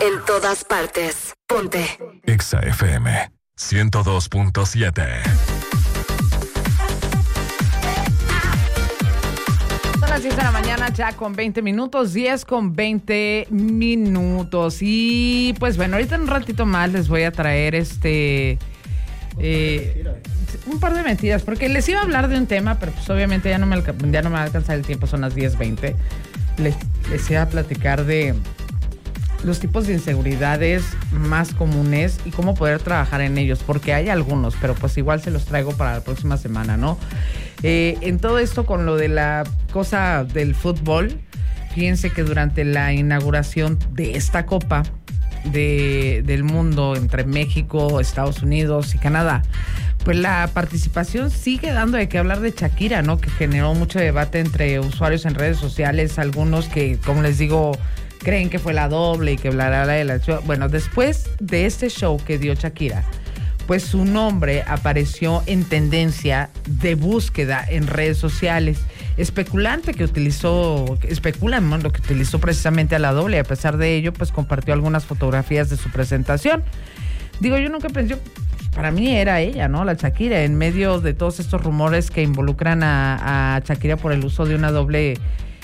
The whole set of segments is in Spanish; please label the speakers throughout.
Speaker 1: En todas partes. Ponte.
Speaker 2: Exa FM 102.7.
Speaker 3: Son las 10 de la mañana, ya con 20 minutos, 10 con 20 minutos. Y pues bueno, ahorita en un ratito más les voy a traer un par de mentiras, porque les iba a hablar de un tema, pero pues obviamente ya no me va a alcanzar el tiempo, son las 10:20. Les iba a platicar de los tipos de inseguridades más comunes y cómo poder trabajar en ellos, porque hay algunos, pero pues igual se los traigo para la próxima semana, ¿no? En todo esto con lo de la cosa del fútbol, fíjense que durante la inauguración de esta Copa del Mundo entre México, Estados Unidos y Canadá, pues la participación sigue dando de qué hablar de Shakira, ¿no? Que generó mucho debate entre usuarios en redes sociales, algunos que, como les digo, creen que fue la doble y que bla. Bueno, después de este show que dio Shakira, pues su nombre apareció en tendencia de búsqueda en redes sociales. Especulan lo que utilizó precisamente a la doble, y a pesar de ello, pues compartió algunas fotografías de su presentación. Digo, yo nunca pensé, para mí era ella, ¿no? La Shakira, en medio de todos estos rumores que involucran a Shakira por el uso de una doble.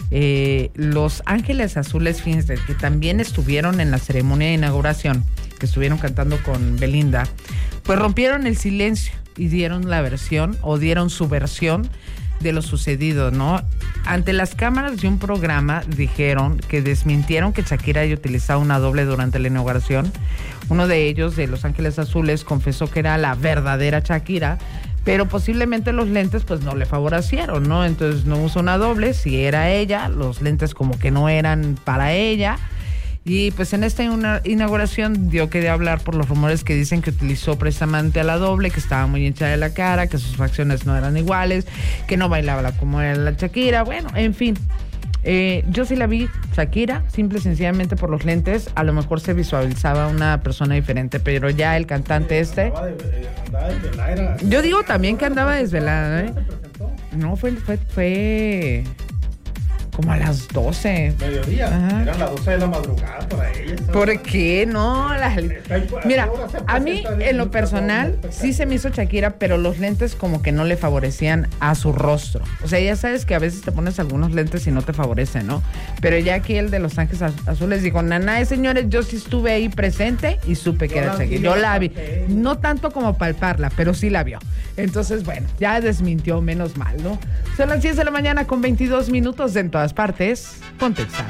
Speaker 3: Los Ángeles Azules, fíjense, que también estuvieron en la ceremonia de inauguración, que estuvieron cantando con Belinda, pues rompieron el silencio y dieron su versión de lo sucedido, ¿no? Ante las cámaras de un programa desmintieron que Shakira haya utilizado una doble durante la inauguración. Uno de ellos, de Los Ángeles Azules, confesó que era la verdadera Shakira, pero posiblemente los lentes pues no le favorecieron, ¿no? Entonces no usó una doble, si era ella, los lentes como que no eran para ella. Y pues en esta inauguración dio que de hablar por los rumores que dicen que utilizó precisamente a la doble, que estaba muy hinchada de la cara, que sus facciones no eran iguales, que no bailaba como era la Shakira. Bueno, en fin, yo sí la vi Shakira, simple y sencillamente por los lentes. A lo mejor se visualizaba una persona diferente, pero ya el cantante andaba desvelada. Yo digo también que andaba desvelada, ¿eh? No, fue como a las 12.
Speaker 4: Mediodía.
Speaker 3: Ajá.
Speaker 4: Eran las 12 de la madrugada para ella.
Speaker 3: ¿Por qué no? Mira, a mí en lo personal sí se me hizo Shakira, pero los lentes como que no le favorecían a su rostro. O sea, ya sabes que a veces te pones algunos lentes y no te favorecen, ¿no? Pero ya aquí el de Los Ángeles Azules dijo, señores, yo sí estuve ahí presente y supe que era Shakira. Yo la vi. No tanto como palparla, pero sí la vio. Entonces, bueno, ya desmintió, menos mal, ¿no? Son las 10 de la mañana con 22 minutos en todas partes. Ponte Exa.